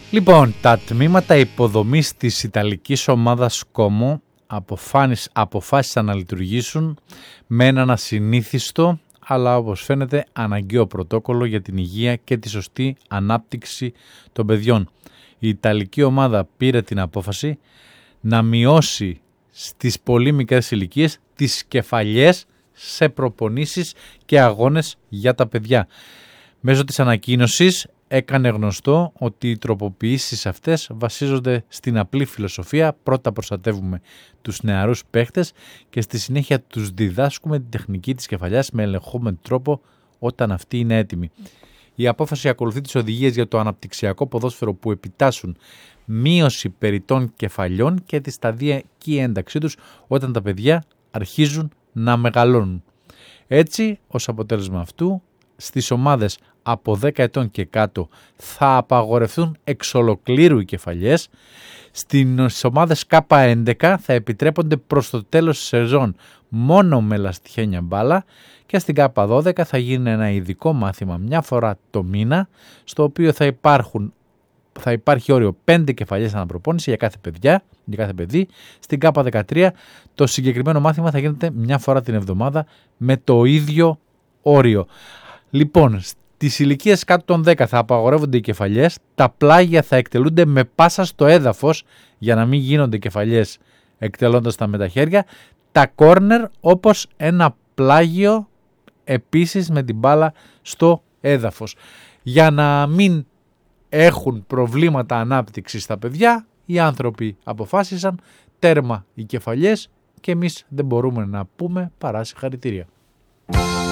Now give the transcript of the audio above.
Λοιπόν, τα τμήματα υποδομής της Ιταλικής ομάδας Como αποφάσισαν να λειτουργήσουν με έναν ασυνήθιστο, αλλά όπως φαίνεται αναγκαίο πρωτόκολλο για την υγεία και τη σωστή ανάπτυξη των παιδιών. Η Ιταλική ομάδα πήρε την απόφαση να μειώσει στις πολύ μικρές ηλικίες τις κεφαλιές σε προπονήσεις και αγώνες για τα παιδιά. Μέσω της ανακοίνωσης έκανε γνωστό ότι οι τροποποιήσεις αυτές βασίζονται στην απλή φιλοσοφία. Πρώτα προστατεύουμε τους νεαρούς παίχτες και στη συνέχεια τους διδάσκουμε την τεχνική της κεφαλιάς με ελεγχόμενο τρόπο όταν αυτή είναι έτοιμη. Η απόφαση ακολουθεί τις οδηγίες για το αναπτυξιακό ποδόσφαιρο που επιτάσσουν μείωση περιττών κεφαλιών και τη σταδιακή ένταξή τους όταν τα παιδιά αρχίζουν να μεγαλώνουν. Έτσι, ως αποτέλεσμα αυτού, στις ομάδες από 10 ετών και κάτω θα απαγορευτούν εξ ολοκλήρου οι κεφαλιές. Στις ομάδες K11 θα επιτρέπονται προς το τέλος της σεζόν μόνο με λαστιχένια μπάλα και στην K12 θα γίνει ένα ειδικό μάθημα μια φορά το μήνα, στο οποίο θα υπάρχει όριο 5 κεφαλιές αναπροπόνηση για κάθε παιδί. Στην K13 το συγκεκριμένο μάθημα θα γίνεται μια φορά την εβδομάδα με το ίδιο όριο. Λοιπόν, στις ηλικίες κάτω των 10 θα απαγορεύονται οι κεφαλιές, τα πλάγια θα εκτελούνται με πάσα στο έδαφος για να μην γίνονται κεφαλιές εκτελώντας τα με τα χέρια, τα κόρνερ όπως ένα πλάγιο επίσης με την μπάλα στο έδαφος. Για να μην έχουν προβλήματα ανάπτυξης στα παιδιά, οι άνθρωποι αποφάσισαν τέρμα οι κεφαλιές και εμείς δεν μπορούμε να πούμε παρά συγχαρητήρια.